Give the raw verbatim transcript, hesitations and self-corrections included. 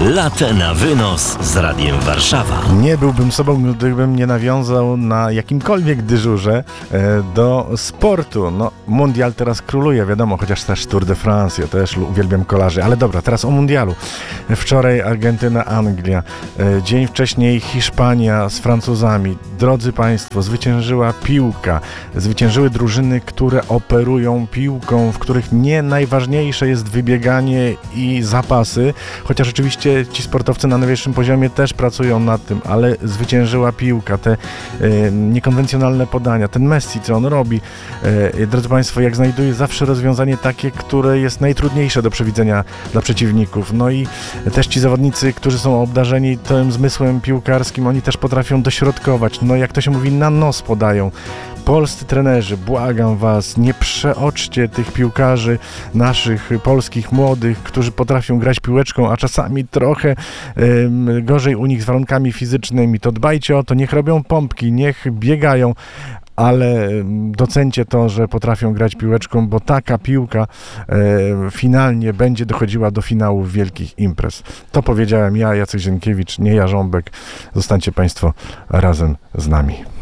Latę na wynos z Radiem Warszawa. Nie byłbym sobą, gdybym nie nawiązał na jakimkolwiek dyżurze e, do sportu. No, mundial teraz króluje, wiadomo, chociaż też Tour de France, ja też uwielbiam kolarzy, ale dobra, teraz o mundialu. Wczoraj Argentyna, Anglia, e, dzień wcześniej Hiszpania z Francuzami. Drodzy Państwo, zwyciężyła piłka, zwyciężyły drużyny, które operują piłką, w których nie najważniejsze jest wybieganie i zapasy, chociaż oczywiście ci sportowcy na najwyższym poziomie też pracują nad tym, ale zwyciężyła piłka, te e, niekonwencjonalne podania, ten Messi, co on robi. E, drodzy Państwo, jak znajduje zawsze rozwiązanie takie, które jest najtrudniejsze do przewidzenia dla przeciwników. No i też ci zawodnicy, którzy są obdarzeni tym zmysłem piłkarskim, oni też potrafią dośrodkować. No jak to się mówi, na nos podają. Polscy trenerzy, błagam was, nie przeoczcie tych piłkarzy naszych polskich młodych, którzy potrafią grać piłeczką, a czasami trochę um, gorzej u nich z warunkami fizycznymi. To dbajcie o to, niech robią pompki, niech biegają, ale docencie to, że potrafią grać piłeczką, bo taka piłka e, finalnie będzie dochodziła do finałów wielkich imprez. To powiedziałem ja, Jacek Zienkiewicz, nie Jarząbek. Zostańcie Państwo razem z nami.